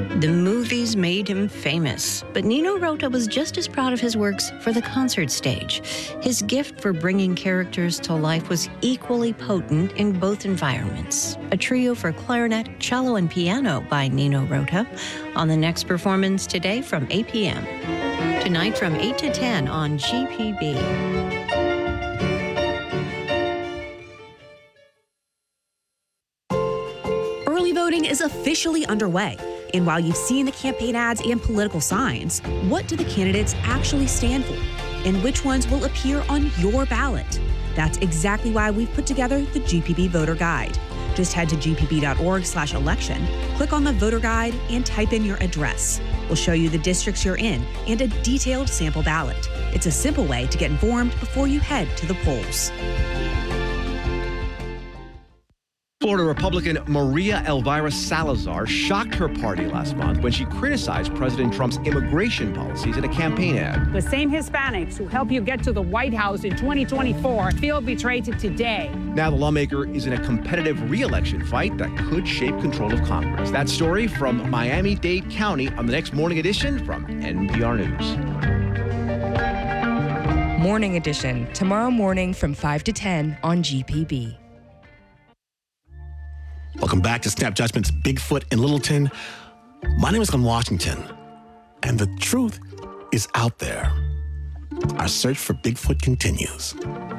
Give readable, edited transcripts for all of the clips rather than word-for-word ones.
The movies made him famous, but Nino Rota was just as proud of his works for the concert stage. His gift for bringing characters to life was equally potent in both environments. A trio for clarinet, cello, and piano by Nino Rota on the next performance today from 8 p.m. Tonight from 8 to 10 on GPB. Early voting is officially underway. And while you've seen the campaign ads and political signs, what do the candidates actually stand for? And which ones will appear on your ballot? That's exactly why we've put together the GPB Voter Guide. Just head to gpb.org/election, click on the voter guide, and type in your address. We'll show you the districts you're in and a detailed sample ballot. It's a simple way to get informed before you head to the polls. Florida Republican Maria Elvira Salazar shocked her party last month when she criticized President Trump's immigration policies in a campaign ad. The same Hispanics who helped you get to the White House in 2024 feel betrayed today. Now the lawmaker is in a competitive re-election fight that could shape control of Congress. That story from Miami-Dade County on the next Morning Edition from NPR News. Morning Edition, tomorrow morning from 5 to 10 on GPB. Welcome back to Snap Judgment's Bigfoot in Littleton. My name is Glenn Washington, and the truth is out there. Our search for Bigfoot continues.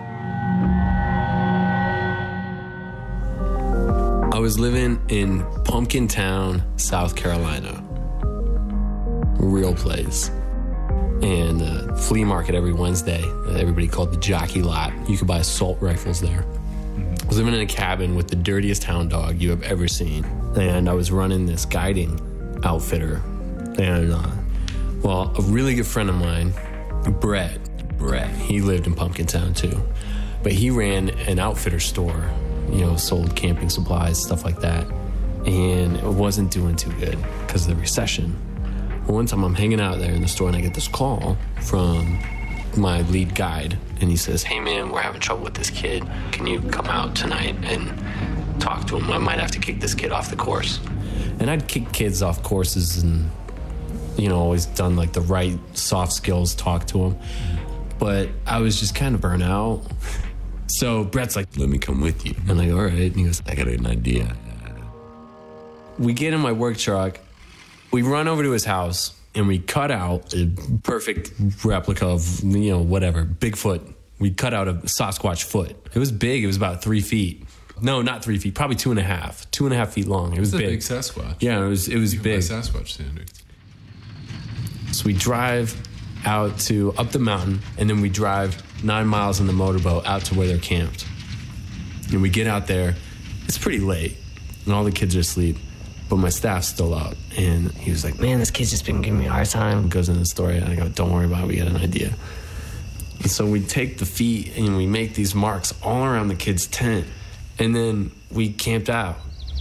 I was living in Pumpkin Town, South Carolina. Real place. And a flea market every Wednesday that everybody called the Jockey Lot. You could buy assault rifles there. I was living in a cabin with the dirtiest hound dog you have ever seen. And I was running this guiding outfitter. And, a really good friend of mine, Brett, he lived in Pumpkin Town too. But he ran an outfitter store, sold camping supplies, stuff like that. And it wasn't doing too good because of the recession. Well, one time I'm hanging out there in the store and I get this call from my lead guide, and he says, "Hey man, we're having trouble with this kid. Can you come out tonight and talk to him? I might have to kick this kid off the course." And I'd kick kids off courses and, always done like the right soft skills talk to them. But I was just kind of burnt out. So Brett's like, "Let me come with you." And I'm like, "All right." And he goes, "I got an idea." We get in my work truck, we run over to his house, and we cut out a perfect replica of, Bigfoot. We cut out a Sasquatch foot. It was big. It was about 3 feet. No, not 3 feet. Probably 2.5. 2.5 feet long. It was big. It's a big Sasquatch. Yeah, it was big. By Sasquatch standards. So we drive up the mountain, and then we drive 9 miles in the motorboat out to where they're camped. And we get out there. It's pretty late, and all the kids are asleep. But my staff's still out. And he was like, "Man, this kid's just been giving me a hard time." Goes into the story. And I go, "Don't worry about it. We got an idea." And so we take the feet and we make these marks all around the kid's tent. And then we camped out.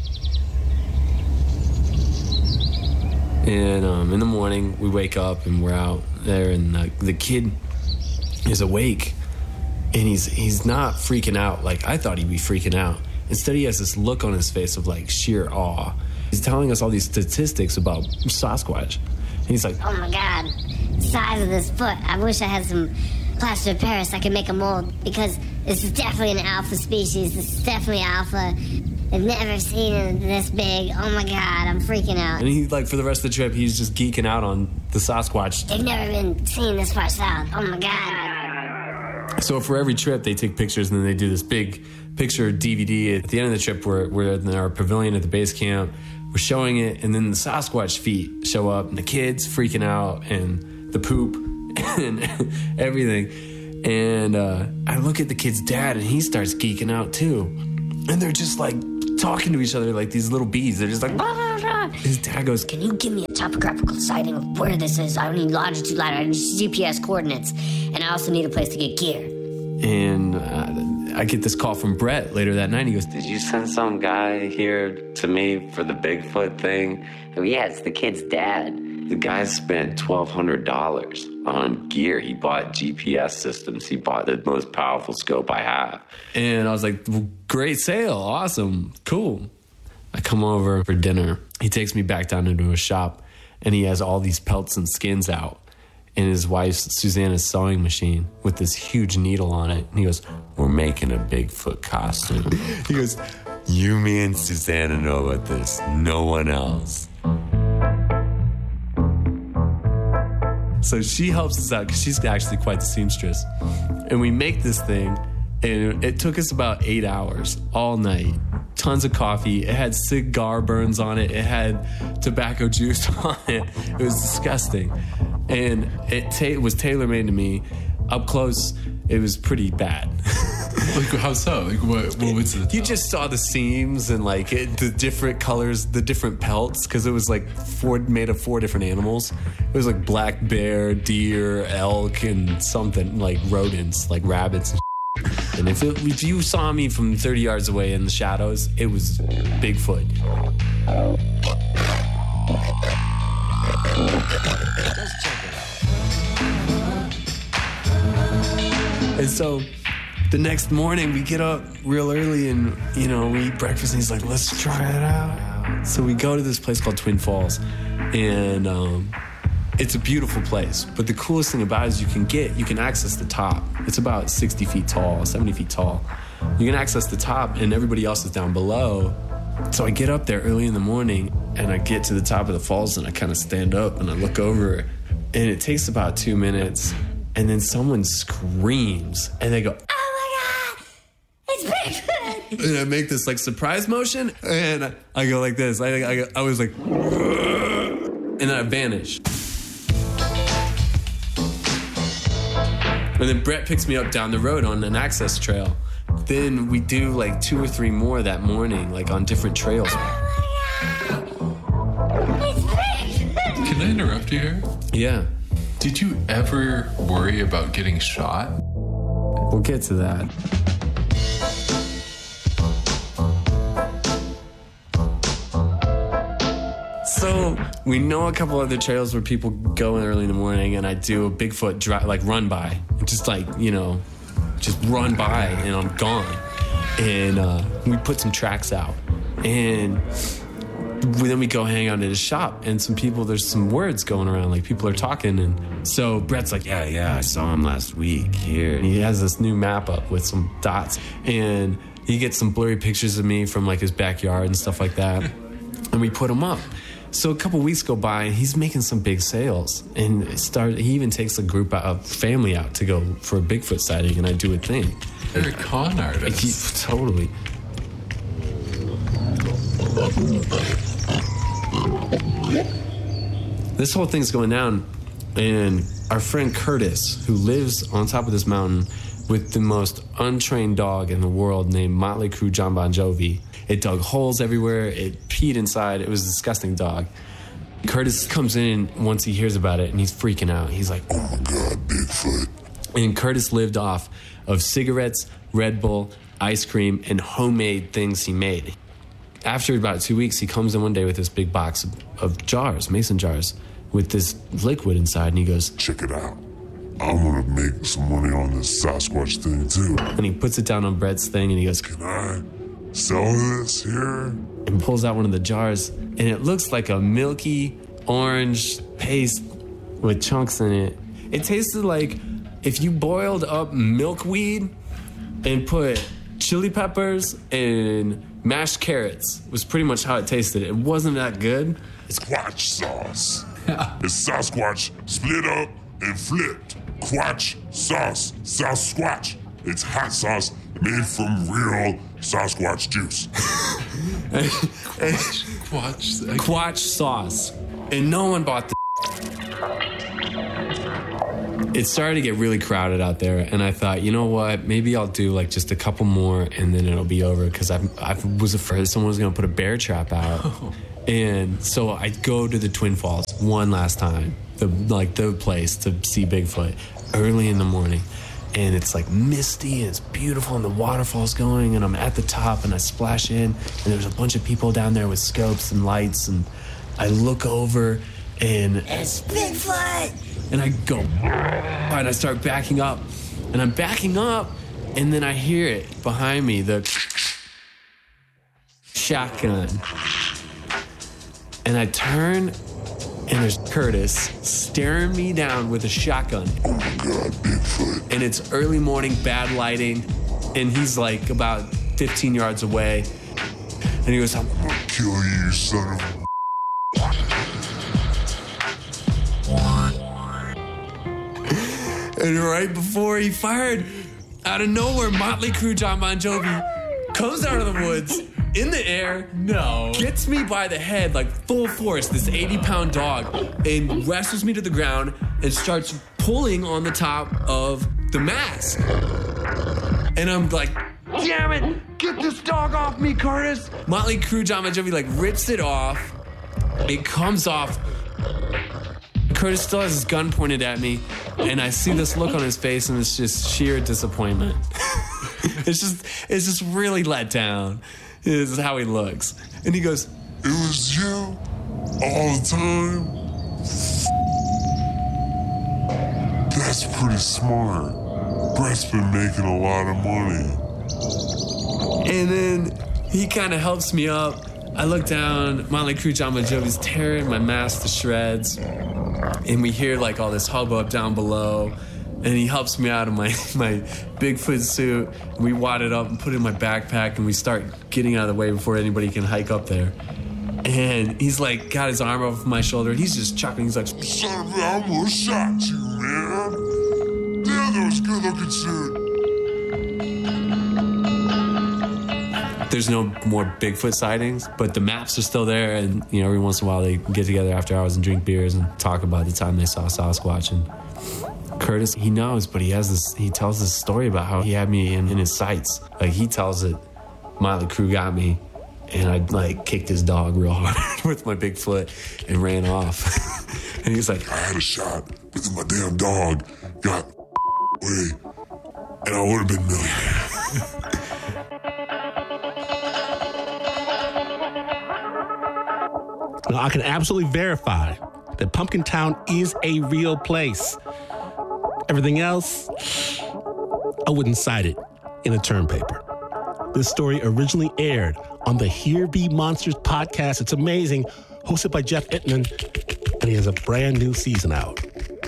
And in the morning, we wake up and we're out there. And the kid is awake. And he's not freaking out like I thought he'd be freaking out. Instead, he has this look on his face of like sheer awe. He's telling us all these statistics about Sasquatch. And he's like, "Oh my God, the size of this foot. I wish I had some plaster of Paris I could make a mold, because this is definitely an alpha species. This is definitely alpha. I've never seen it this big. Oh my God, I'm freaking out." And he, for the rest of the trip, he's just geeking out on the Sasquatch. "They've never been seen this far south. Oh my God." So for every trip, they take pictures, and then they do this big picture DVD. At the end of the trip, we're in our pavilion at the base camp. We're showing it, and then the Sasquatch feet show up, and the kids freaking out, and the poop, and everything. And I look at the kid's dad, and he starts geeking out too. And they're just like talking to each other like these little bees. They're just like, blah, blah, blah. His dad goes, "Can you give me a topographical sighting of where this is? I don't need longitude, latitude, I need GPS coordinates. And I also need a place to get gear." And I get this call from Brett later that night. He goes, "Did you send some guy here to me for the Bigfoot thing?" "Oh yeah, it's the kid's dad." "The guy spent $1,200 on gear. He bought GPS systems. He bought the most powerful scope I have." And I was like, "Well, great sale. Awesome. Cool." I come over for dinner. He takes me back down into a shop, and he has all these pelts and skins out, and his wife's Susanna's sewing machine with this huge needle on it. And he goes, "We're making a Bigfoot costume." He goes, "You, me, and Susanna know about this. No one else." So she helps us out because she's actually quite the seamstress. And we make this thing, and it took us about 8 hours all night. Tons of coffee. It had cigar burns on it. It had tobacco juice on it. It was disgusting. And it was tailor-made to me. Up close, it was pretty bad. Like, how so? Like, what was it? You just saw the seams and like the different colors, the different pelts, because it was like made of 4 different animals. It was like black bear, deer, elk, and something like rodents, like rabbits and shit. And if you saw me from 30 yards away in the shadows, it was Bigfoot. And so the next morning we get up real early and, we eat breakfast, and he's like, "Let's try it out." So we go to this place called Twin Falls, and it's a beautiful place. But the coolest thing about it is you can access the top. It's about 60 feet tall, 70 feet tall. You can access the top, and everybody else is down below. So I get up there early in the morning, and I get to the top of the falls, and I kind of stand up, and I look over, and it takes about 2 minutes, and then someone screams, and they go, "Oh my God, it's Bigfoot!" And I make this like surprise motion, and I go like this. I was like, and then I vanish. And then Brett picks me up down the road on an access trail. Then we do like 2 or 3 more that morning, like on different trails. Can I interrupt you here? Yeah. Did you ever worry about getting shot? We'll get to that. So we know a couple other trails where people go in early in the morning, and I do a Bigfoot run by, just just run by, and I'm gone. And we put some tracks out, and then we go hang out at his shop, and there's some words going around, like people are talking. And so Brett's like, yeah, I saw him last week here. And he has this new map up with some dots, and he gets some blurry pictures of me from like his backyard and stuff like that. And we put them up. So a couple weeks go by, and he's making some big sales. And he even takes a family out to go for a Bigfoot sighting, and I do a thing. You're a con artist. Totally. This whole thing's going down, and our friend Curtis, who lives on top of this mountain with the most untrained dog in the world named Motley Crue John Bon Jovi. It dug holes everywhere. It peed inside. It was a disgusting dog. Curtis comes in once he hears about it, and he's freaking out. He's like, "Oh my God, Bigfoot." And Curtis lived off of cigarettes, Red Bull, ice cream, and homemade things he made. After about 2 weeks, he comes in one day with this big box of jars, mason jars, with this liquid inside, and he goes, "Check it out. I'm gonna make some money on this Sasquatch thing too." And he puts it down on Brett's thing, and he goes, "Can I sell this here?" And pulls out one of the jars, and it looks like a milky orange paste with chunks in it. It tasted like if you boiled up milkweed and put chili peppers and mashed carrots. Was pretty much how it tasted. It wasn't that good. It's Quatch sauce. It's Sasquatch split up and flipped. Quatch sauce. Sasquatch. It's hot sauce made from real Sasquatch juice. Quatch sauce. And no one bought the. It started to get really crowded out there, and I thought, you know what, maybe I'll do like just a couple more and then it'll be over, because I was afraid someone was going to put a bear trap out. And so I go to the Twin Falls one last time, the place to see Bigfoot, early in the morning. And it's like misty and it's beautiful and the waterfall's going, and I'm at the top and I splash in, and there's a bunch of people down there with scopes and lights, and I look over and it's Bigfoot! And I go, and I start backing up, and I'm backing up, and then I hear it behind me, the shotgun. And I turn, and there's Curtis staring me down with a shotgun. Oh my God, Bigfoot. And it's early morning, bad lighting, and he's like about 15 yards away. And he goes, "I'm gonna kill you, son of a..." And right before he fired, out of nowhere, Motley Crue John Bon Jovi comes out of the woods in the air, gets me by the head like full force, this 80-pound dog, and wrestles me to the ground and starts pulling on the top of the mask. And I'm like, "Damn it, get this dog off me, Curtis." Motley Crue John Bon Jovi like rips it off. It comes off. Curtis still has his gun pointed at me, and I see this look on his face, and it's just sheer disappointment. It's just really let down. This is how he looks. And he goes, "It was you all the time? That's pretty smart. Brett's been making a lot of money." And then he kind of helps me up. I look down, Motley Crue John Bon Jovi's tearing my mask to shreds. And we hear like all this hubbub down below. And he helps me out of my Bigfoot suit. We wad it up and put it in my backpack, and we start getting out of the way before anybody can hike up there. And he's like, got his arm over my shoulder, and he's just chuckling. He's like, "Son of a, I almost shot you, man. Damn, that was a good looking suit." There's no more Bigfoot sightings, but the maps are still there, and every once in a while they get together after hours and drink beers and talk about the time they saw Sasquatch. And Curtis, he knows, but he tells this story about how he had me in his sights. Like, he tells it, Motley Crue got me, and I like kicked his dog real hard with my Bigfoot and ran off. And he's like, "I had a shot, but then my damn dog got away, and I would have been millionaire." Now, I can absolutely verify that Pumpkin Town is a real place. Everything else, I wouldn't cite it in a term paper. This story originally aired on the Here Be Monsters podcast. It's amazing, hosted by Jeff Ittman, and he has a brand new season out.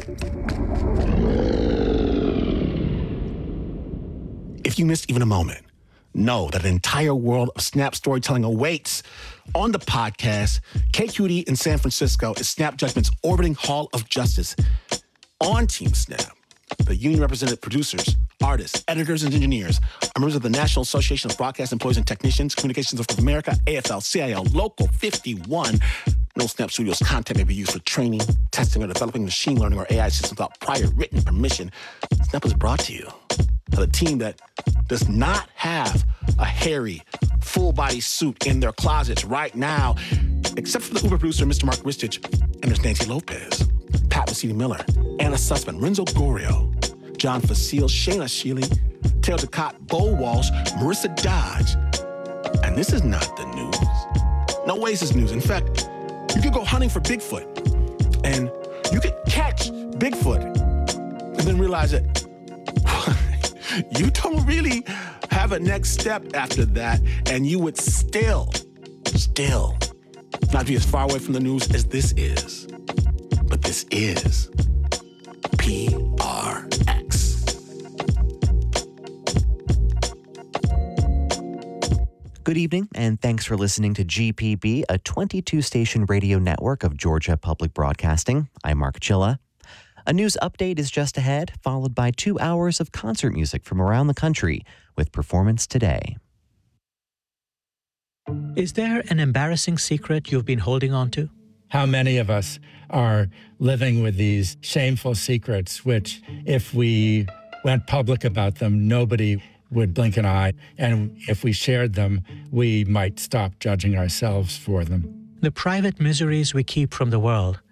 If you missed even a moment, know that an entire world of Snap storytelling awaits. On the podcast, KQED in San Francisco is Snap Judgment's orbiting Hall of Justice. On Team Snap, the union-represented producers, artists, editors, and engineers are members of the National Association of Broadcast Employees and Technicians, Communications of America, AFL-CIO, Local 51. No Snap Studios content may be used for training, testing, or developing machine learning or AI systems without prior written permission. Snap is brought to you by the team that does not have a hairy, full-body suit in their closets right now, except for the Uber producer, Mr. Mark Ristich, and there's Nancy Lopez, Pat Mesiti-Miller, Anna Sussman, Renzo Gorio, John Facile, Shayna Shealy, Taylor Ducott, Bo Walsh, Marissa Dodge. And this is not the news. No way is this news. In fact, you could go hunting for Bigfoot, and you could catch Bigfoot, and then realize that you don't really have a next step after that, and you would still not be as far away from the news as this is. But this is PRX. Good evening, and thanks for listening to GPB, a 22-station radio network of Georgia Public Broadcasting. I'm Mark Chilla. A news update is just ahead, followed by 2 hours of concert music from around the country with Performance Today. Is there an embarrassing secret you've been holding on to? How many of us are living with these shameful secrets, which if we went public about them, nobody would blink an eye. And if we shared them, we might stop judging ourselves for them. The private miseries we keep from the world